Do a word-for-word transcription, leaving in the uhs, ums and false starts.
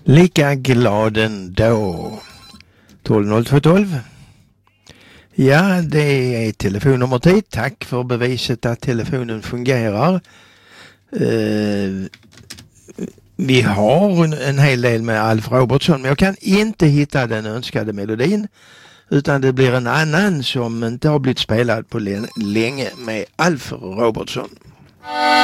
Lika glad ändå. tolv noll två tolv. Ja, det är telefonnummer tid. Tack för beviset att telefonen fungerar. Uh, vi har en, en hel del med Alf Robertson, men jag kan inte hitta den önskade melodin, utan det blir en annan som inte har blivit spelad på länge med Alf Robertson.